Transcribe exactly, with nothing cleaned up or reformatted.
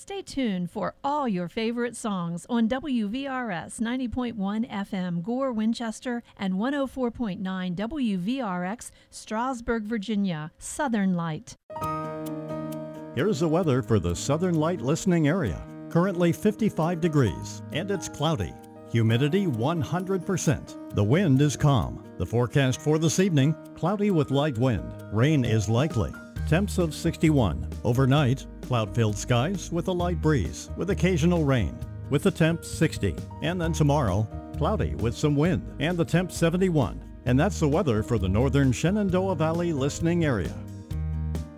Stay tuned for all your favorite songs on W V R S ninety point one F M Gore, Winchester, and one oh four point nine W V R X Strasburg, Virginia. Southern Light. Here's the weather for the Southern Light listening area. Currently fifty-five degrees, and it's cloudy. Humidity one hundred percent. The wind is calm. The forecast for this evening, cloudy with light wind. Rain is likely. Temps of sixty-one. Overnight, cloud-filled skies with a light breeze, with occasional rain, with the temp sixty. And then tomorrow, cloudy with some wind, and the temp seventy-one. And that's the weather for the northern Shenandoah Valley listening area.